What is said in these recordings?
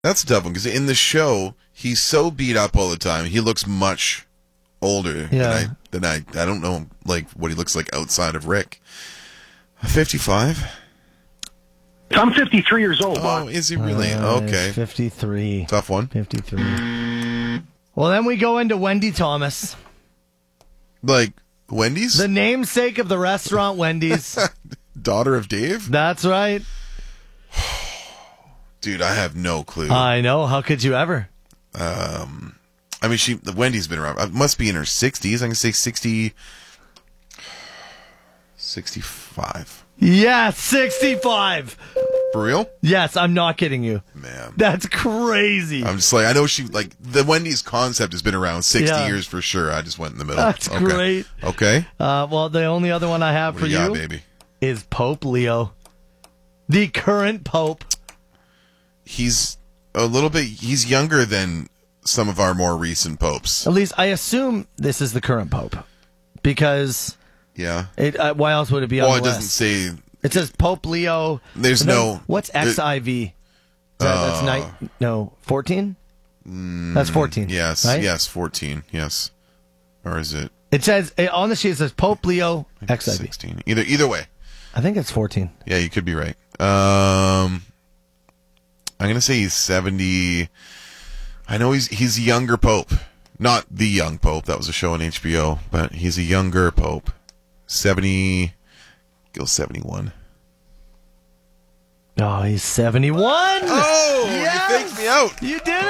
That's a tough one, because in the show, he's so beat up all the time. He looks much older than I don't know, like, what he looks like outside of Rick. 55? I'm 53 years old, Bob. Oh, is he really? Okay. 53. Tough one. 53. Well, then we go into Wendy Thomas. Like, Wendy's? The namesake of the restaurant Wendy's. Daughter of Dave? That's right. Dude, I have no clue. I know. How could you ever? I mean, Wendy's been around. Must be in her 60s. I can say 65. Yeah, 65. For real? Yes, I'm not kidding you. Man. That's crazy. I'm just like, I know the Wendy's concept has been around 60 years for sure. I just went in the middle. That's great. Okay. Well, the only other one I have for you baby? Is Pope Leo. The current Pope. He's he's younger than some of our more recent popes. At least I assume this is the current Pope. Because... Yeah. Why else would it be on the list? Well, it doesn't say... It says Pope Leo. There's no... What's XIV? That's 14? That's 14. Yes. Right? Yes, 14. Yes. Or is it... It says, on the sheet it says Pope Leo XIV. 16. Either way. I think it's 14. Yeah, you could be right. I'm going to say he's 70... I know he's a younger pope. Not the young pope. That was a show on HBO. But he's a younger pope. 70... Go 71. Oh, he's 71. Oh, yes! You faked me out. You did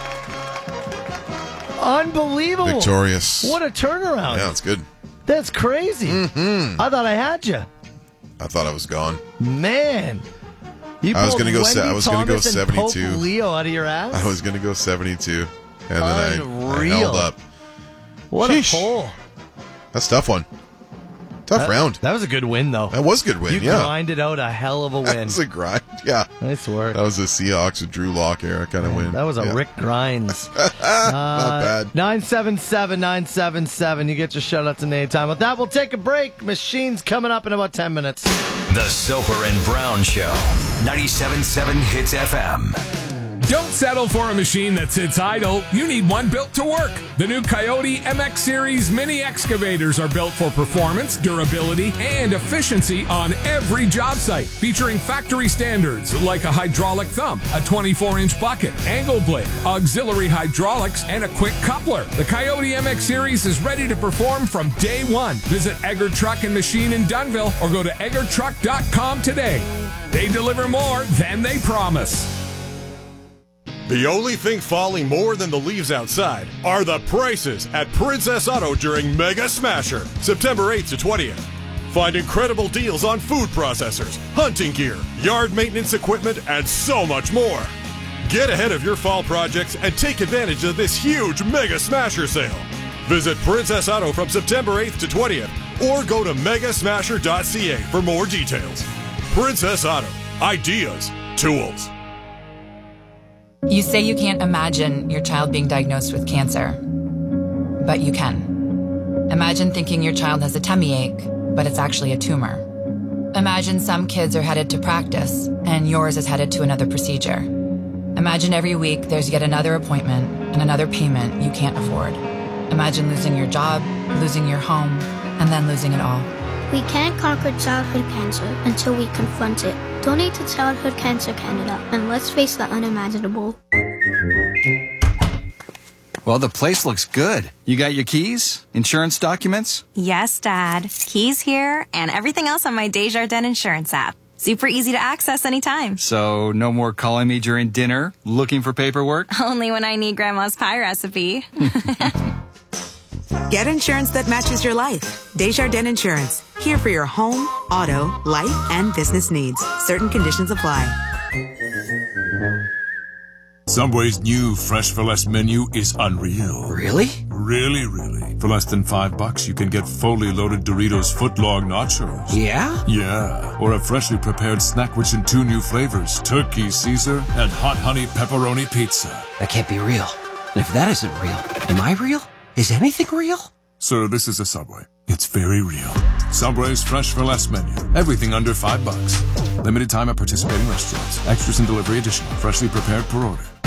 it. Unbelievable. Victorious. What a turnaround. Yeah, that's good. That's crazy. Mm-hmm. I thought I had you. I thought I was gone. Man. I was going to go 72. Pope Leo out of your ass? I was going to go 72. And then I held up. What a pull. That's a tough one. Tough round. That was a good win, though. That was a good win, You grinded out a hell of a win. That was a grind, yeah. Nice work. That was a Seahawks with Drew Lock era kind of win. That was a Rick Grimes. Not bad. 977-977. You get your shout-outs in any time. With that, we'll take a break. Machine's coming up in about 10 minutes. The Soper and Brown Show. 97.7 Hits FM. Don't settle for a machine that sits idle. You need one built to work. The new Coyote MX Series mini excavators are built for performance, durability, and efficiency on every job site. Featuring factory standards like a hydraulic thumb, a 24-inch bucket, angle blade, auxiliary hydraulics, and a quick coupler. The Coyote MX Series is ready to perform from day one. Visit Egger Truck and Machine in Dunnville or go to eggertruck.com today. They deliver more than they promise. The only thing falling more than the leaves outside are the prices at Princess Auto during Mega Smasher, September 8th to 20th. Find incredible deals on food processors, hunting gear, yard maintenance equipment, and so much more. Get ahead of your fall projects and take advantage of this huge Mega Smasher sale. Visit Princess Auto from September 8th to 20th or go to megasmasher.ca for more details. Princess Auto. Ideas. Tools. You say you can't imagine your child being diagnosed with cancer, but you can. Imagine thinking your child has a tummy ache, but it's actually a tumor. Imagine some kids are headed to practice, and yours is headed to another procedure. Imagine every week there's yet another appointment and another payment you can't afford. Imagine losing your job, losing your home, and then losing it all. We can't conquer childhood cancer until we confront it. Donate to Childhood Cancer Canada, and let's face the unimaginable. Well, the place looks good. You got your keys? Insurance documents? Yes, Dad. Keys here and everything else on my Desjardins Insurance app. Super easy to access anytime. So, no more calling me during dinner, looking for paperwork? Only when I need Grandma's pie recipe. Get insurance that matches your life. Desjardins Insurance. Here for your home, auto, life, and business needs. Certain conditions apply. Subway's new Fresh for Less menu is unreal. Really? Really. For less than $5, you can get fully loaded Doritos footlong nachos. Yeah? Yeah. Or a freshly prepared snack which in 2 new flavors, Turkey Caesar and Hot Honey Pepperoni Pizza. That can't be real. And if that isn't real, am I real? Is anything real? Sir, this is a Subway. It's very real. Subway's Fresh for Less menu. Everything under $5. Limited time at participating restaurants. Extras and delivery additional. Freshly prepared per order.